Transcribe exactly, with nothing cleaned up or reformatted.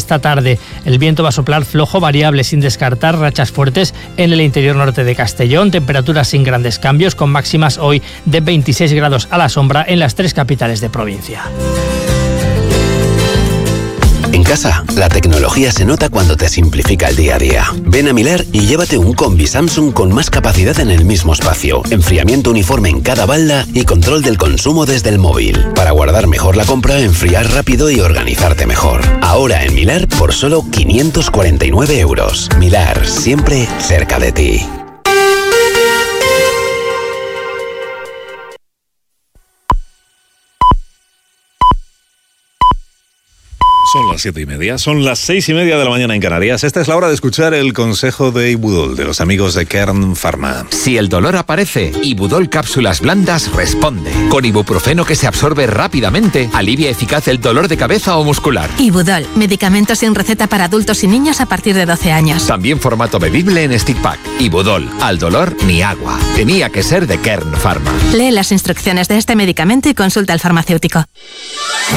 esta tarde. El viento va a soplar flojo variable, sin descartar rachas fuertes en el interior norte de Castellón. Temperaturas sin grandes cambios, con máximas hoy de veintiséis grados a la sombra en las tres capitales de provincia. En casa, la tecnología se nota cuando te simplifica el día a día. Ven a Milar y llévate un combi Samsung con más capacidad en el mismo espacio, enfriamiento uniforme en cada balda y control del consumo desde el móvil. Para guardar mejor la compra, enfriar rápido y organizarte mejor. Ahora en Milar por solo quinientos cuarenta y nueve euros. Milar, siempre cerca de ti. Son las siete y media, son las seis y media de la mañana en Canarias. Esta es la hora de escuchar el consejo de Ibudol, de los amigos de Kern Pharma. Si el dolor aparece, Ibudol Cápsulas Blandas responde. Con ibuprofeno que se absorbe rápidamente, alivia eficaz el dolor de cabeza o muscular. Ibudol, medicamento sin receta para adultos y niños a partir de doce años. También formato bebible en stick pack. Ibudol, al dolor ni agua. Tenía que ser de Kern Pharma. Lee las instrucciones de este medicamento y consulta al farmacéutico.